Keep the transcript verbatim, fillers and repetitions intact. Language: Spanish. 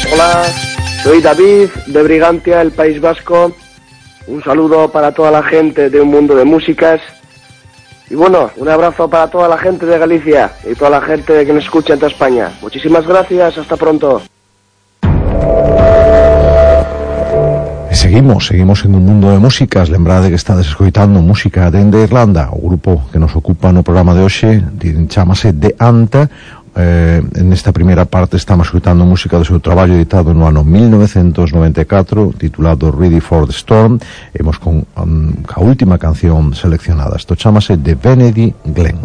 Hola, soy David de Brigantia, el País Vasco. Un saludo para toda la gente de Un Mundo de Músicas. Y bueno, un abrazo para toda la gente de Galicia y toda la gente que nos escucha en toda España. Muchísimas gracias, hasta pronto. E seguimos, seguimos en Un Mundo de Músicas. Lembrade que estades escoitando música dende Irlanda. O grupo que nos ocupa no programa de hoxe chámase The Anta. Eh, en esta primeira parte estamos escutando música do seu traballo editado no ano mil novecentos noventa e catro titulado Ready for the Storm. Hemos con um, a última canción seleccionada. Isto chámase The Venedig Glen.